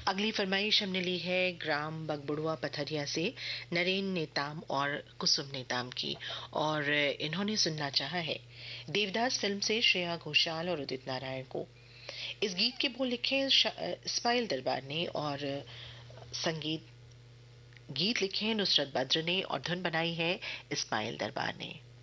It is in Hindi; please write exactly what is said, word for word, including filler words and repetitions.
अगली फरमाइश हमने ली है ग्राम बगबुड़ुआ पथरिया से नरेन नेताम और कुसुम नेताम की, और इन्होंने सुनना चाहा है देवदास फिल्म से श्रेया घोषाल और उदित नारायण को। इस गीत के बोल लिखे हैं इस्माइल दरबार ने और संगीत गीत लिखे हैं नुसरत बद्र ने और धुन बनाई है इस्माइल दरबार ने।